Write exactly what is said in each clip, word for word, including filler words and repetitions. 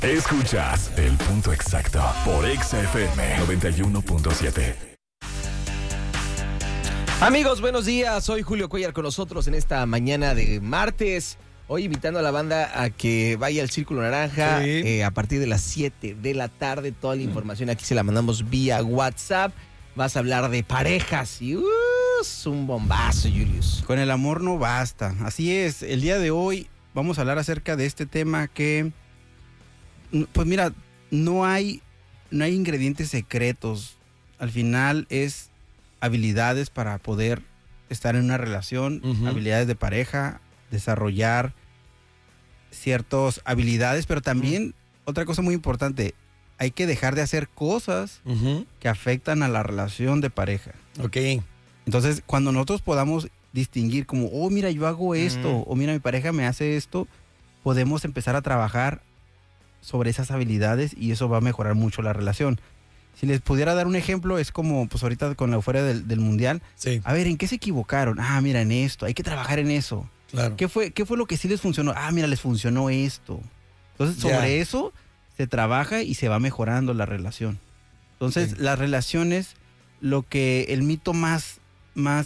Escuchas El Punto Exacto por Exa F M noventa y uno punto siete. Amigos, buenos días. Soy Julio Cuellar con nosotros en esta mañana de martes. Hoy invitando a la banda a que vaya al Círculo Naranja sí. eh, a partir de las siete de la tarde. Toda la información aquí se la mandamos vía WhatsApp. Vas a hablar de parejas y uh, es un bombazo, Julius. Con el amor no basta. Así es. El día de hoy vamos a hablar acerca de este tema que, pues mira, no hay, no hay ingredientes secretos. Al final es habilidades para poder estar en una relación, uh-huh. habilidades de pareja, desarrollar ciertas habilidades, pero también uh-huh. otra cosa muy importante, hay que dejar de hacer cosas uh-huh. que afectan a la relación de pareja. Ok. Entonces, cuando nosotros podamos distinguir como, oh, mira, yo hago esto, uh-huh. o mira, mi pareja me hace esto, podemos empezar a trabajar sobre esas habilidades y eso va a mejorar mucho la relación. Si les pudiera dar un ejemplo, es como, pues ahorita con la euforia del, del Mundial. Sí. A ver, ¿en qué se equivocaron? Ah, mira, en esto, hay que trabajar en eso. Claro. ¿Qué fue, qué fue lo que sí les funcionó? Ah, mira, les funcionó esto. Entonces, sobre yeah. eso se trabaja y se va mejorando la relación. Entonces, sí. las relaciones, lo que el mito más, más,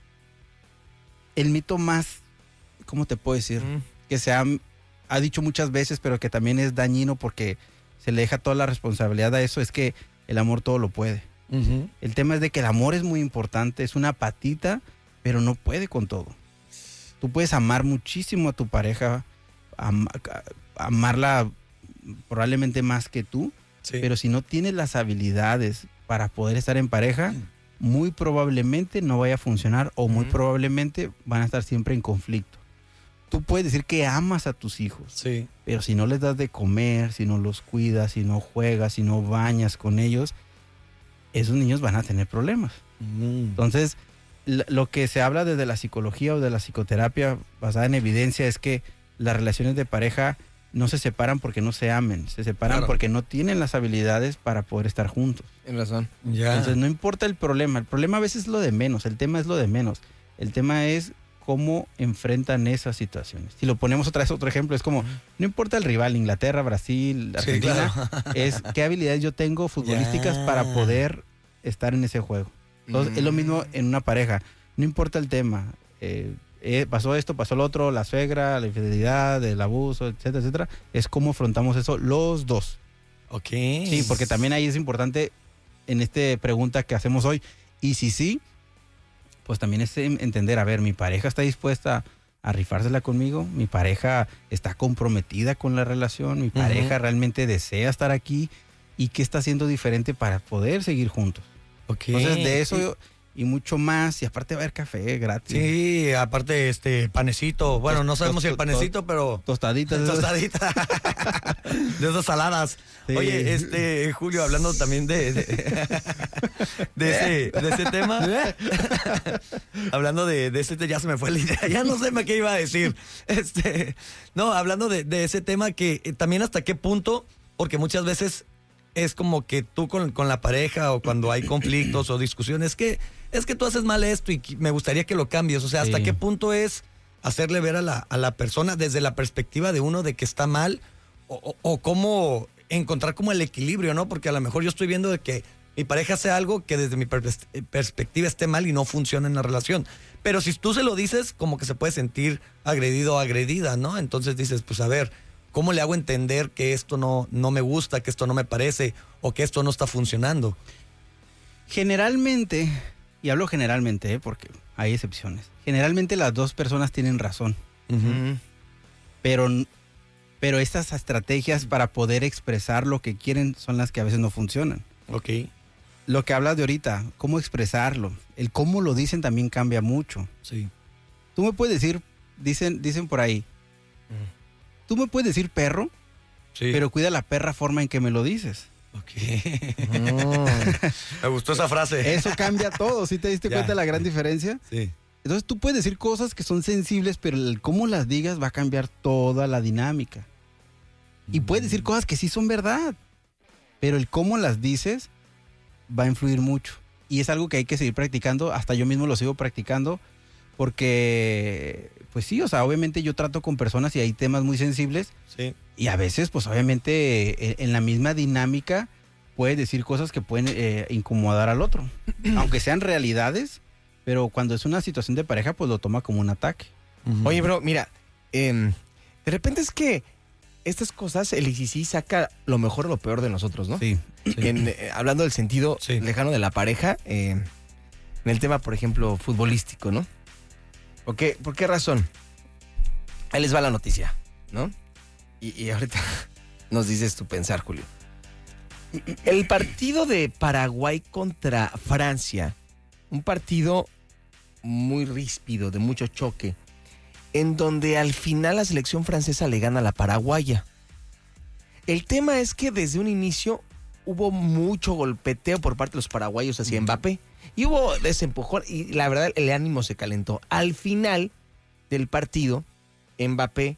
el mito más, ¿cómo te puedo decir? Mm. Que se ha, ha dicho muchas veces, pero que también es dañino porque se le deja toda la responsabilidad a eso, es que el amor todo lo puede. Uh-huh. El tema es de que el amor es muy importante, es una patita, pero no puede con todo. Tú puedes amar muchísimo a tu pareja, am, amarla probablemente más que tú, sí. pero si no tienes las habilidades para poder estar en pareja, uh-huh. muy probablemente no vaya a funcionar o muy uh-huh. probablemente van a estar siempre en conflicto. Tú puedes decir que amas a tus hijos, sí. pero si no les das de comer, si no los cuidas, si no juegas, si no bañas con ellos, esos niños van a tener problemas. Uh-huh. Entonces, lo que se habla desde la psicología o de la psicoterapia basada en evidencia es que las relaciones de pareja no se separan porque no se amen, se separan claro. porque no tienen las habilidades para poder estar juntos. Tienes razón. Ya. Entonces no importa el problema, el problema a veces es lo de menos, el tema es lo de menos. El tema es cómo enfrentan esas situaciones. Si lo ponemos otra vez otro ejemplo, es como, no importa el rival, Inglaterra, Brasil, Argentina, sí, claro. es qué habilidades yo tengo futbolísticas yeah. para poder estar en ese juego. Entonces, mm. es lo mismo en una pareja. No importa el tema. Eh, eh, pasó esto, pasó lo otro, la suegra, la infidelidad, el abuso, etcétera, etcétera. Es cómo afrontamos eso los dos. Ok. Sí, porque también ahí es importante en esta pregunta que hacemos hoy. Y si sí, pues también es entender, a ver, mi pareja está dispuesta a rifársela conmigo, mi pareja está comprometida con la relación, mi pareja uh-huh. realmente desea estar aquí y qué está haciendo diferente para poder seguir juntos. Okay. Entonces, de eso y mucho más, y aparte va a haber café gratis. Sí, aparte este panecito, bueno, no sabemos Tost, si el panecito, pero tostaditas. Tostaditas. De esas saladas. Sí. Oye, este, Julio, hablando también de de, de, ese, de ese tema. hablando de, de ese ya se me fue la idea, ya no sé qué iba a decir. Este, no, hablando de, de ese tema que eh, también hasta qué punto, porque muchas veces es como que tú con, con la pareja o cuando hay conflictos o discusiones, que es que tú haces mal esto y me gustaría que lo cambies. O sea, ¿hasta sí. qué punto es hacerle ver a la, a la persona desde la perspectiva de uno de que está mal o, o, o cómo encontrar como el equilibrio, ¿no? Porque a lo mejor yo estoy viendo de que mi pareja hace algo que desde mi per- perspectiva esté mal y no funciona en la relación. Pero si tú se lo dices, como que se puede sentir agredido o agredida, ¿no? Entonces dices, pues a ver, ¿cómo le hago entender que esto no, no me gusta, que esto no me parece o que esto no está funcionando? Generalmente, y hablo generalmente, ¿eh? Porque hay excepciones, generalmente las dos personas tienen razón. Uh-huh. Pero, pero estas estrategias para poder expresar lo que quieren son las que a veces no funcionan. Ok. Lo que hablas de ahorita, cómo expresarlo, el cómo lo dicen también cambia mucho. Sí. Tú me puedes decir, dicen, dicen por ahí, uh-huh. Tú me puedes decir perro, sí. pero cuida la perra forma en que me lo dices. Ok. Oh, me gustó esa frase. Eso cambia todo, ¿sí te diste ya. cuenta de la gran diferencia? Sí. Entonces tú puedes decir cosas que son sensibles, pero el cómo las digas va a cambiar toda la dinámica. Y mm. puedes decir cosas que sí son verdad, pero el cómo las dices va a influir mucho. Y es algo que hay que seguir practicando, hasta yo mismo lo sigo practicando, porque, pues sí, o sea, obviamente yo trato con personas y hay temas muy sensibles. Sí. Y a veces, pues obviamente, en, en la misma dinámica puedes decir cosas que pueden eh, incomodar al otro. Aunque sean realidades, pero cuando es una situación de pareja, pues lo toma como un ataque. Uh-huh. Oye, bro, mira, eh, de repente es que estas cosas, el I C C saca lo mejor o lo peor de nosotros, ¿no? Sí. Sí. En, eh, hablando del sentido Sí. lejano de la pareja, eh, en el tema, por ejemplo, futbolístico, ¿no? ¿Por qué, ¿Por qué razón? Ahí les va la noticia, ¿no? Y, y ahorita nos dices tu pensar, Julio. El partido de Paraguay contra Francia, un partido muy ríspido, de mucho choque, en donde al final la selección francesa le gana a la paraguaya. El tema es que desde un inicio hubo mucho golpeteo por parte de los paraguayos hacia Mbappé. Y hubo desempujón y la verdad el ánimo se calentó. Al final del partido, Mbappé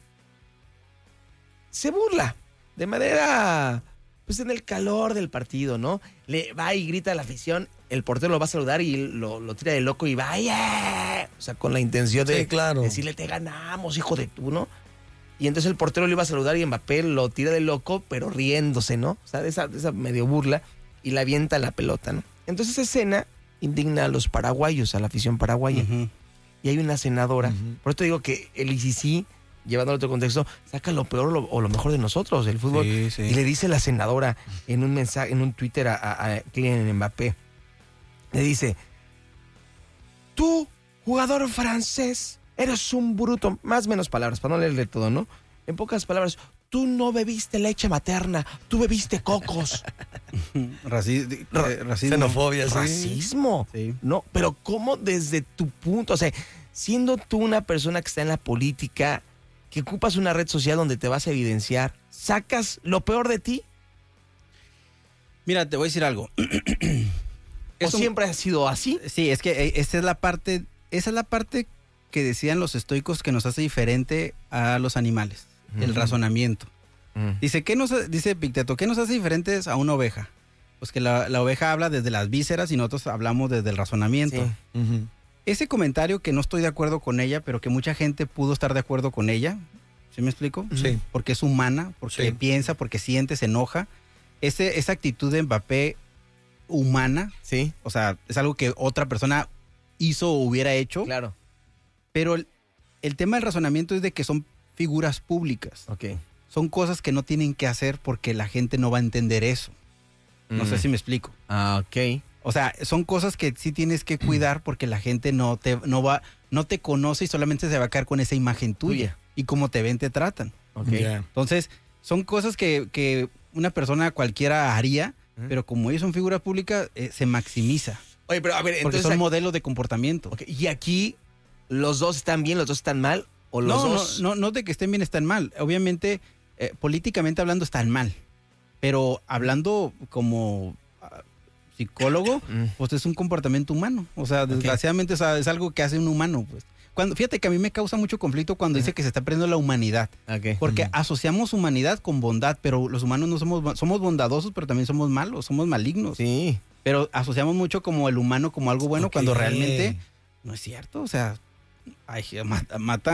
se burla de manera, pues en el calor del partido, ¿no? Le va y grita a la afición, el portero lo va a saludar y lo, lo tira de loco y va, ¡yeah! O sea, con la intención de Sí, claro. decirle, te ganamos, hijo de tú, ¿no? Y entonces el portero lo iba a saludar y Mbappé lo tira de loco, pero riéndose, ¿no? O sea, de esa, de esa medio burla y le avienta la pelota, ¿no? Entonces esa escena indigna a los paraguayos, a la afición paraguaya. Uh-huh. Y hay una senadora. Uh-huh. Por esto digo que el I C C, llevándolo a otro contexto, saca lo peor o lo, o lo mejor de nosotros, el fútbol. Sí, sí. Y le dice la senadora en un mensaje, en un Twitter a, a, a Kylian Mbappé. Le dice, tú, jugador francés, eres un bruto. Más o menos palabras, para no leerle todo, ¿no? En pocas palabras, tú no bebiste leche materna, tú bebiste cocos. Raci- Ra- eh, racismo. Xenofobia, sí. Racismo. Sí. No, pero ¿cómo desde tu punto? O sea, siendo tú una persona que está en la política, que ocupas una red social donde te vas a evidenciar, sacas lo peor de ti. Mira, te voy a decir algo. ¿O Es un- siempre ha sido así? Sí, es que eh, esta es la parte, esa es la parte que decían los estoicos que nos hace diferente a los animales, el Ujú. razonamiento. Dice, ¿qué nos, ha- dice Epicteto, ¿qué nos hace diferentes a una oveja? Pues que la, la oveja habla desde las vísceras y nosotros hablamos desde el razonamiento. Sí. Uh-huh. Ese comentario que no estoy de acuerdo con ella, pero que mucha gente pudo estar de acuerdo con ella, ¿sí me explico? Sí. Porque es humana, porque Sí. piensa, porque siente, se enoja. Ese, esa actitud de Mbappé humana, Sí, o sea, es algo que otra persona hizo o hubiera hecho, claro. pero el, el tema del razonamiento es de que son figuras públicas. Ok. Son cosas que no tienen que hacer porque la gente no va a entender eso. No Mm. sé si me explico. Ah, ok. O sea, son cosas que sí tienes que cuidar porque la gente no te, no va, no te conoce y solamente se va a quedar con esa imagen tuya. Tuya. Y como te ven, te tratan. Ok. Ya. Entonces, son cosas que, que una persona cualquiera haría, Ujú. pero como ellos son figuras públicas, eh, se maximiza. Oye, pero a ver, Porque entonces... son aquí- modelos de comportamiento. ok, ¿y aquí los dos están bien, los dos están mal? ¿O los No, dos...? no, no, no de que estén bien, están mal. Obviamente, eh, políticamente hablando, están mal. Pero hablando como ah, psicólogo, Mm. pues es un comportamiento humano. O sea, desgraciadamente o sea, es algo que hace un humano, pues. Cuando, fíjate que a mí me causa mucho conflicto cuando dice que se está perdiendo la humanidad. Ok. Porque Ujú. asociamos humanidad con bondad, pero los humanos no somos, somos bondadosos, pero también somos malos, somos malignos. Sí. Pero asociamos mucho como el humano como algo bueno, Ok. cuando realmente no es cierto. O sea, ay, mata, mata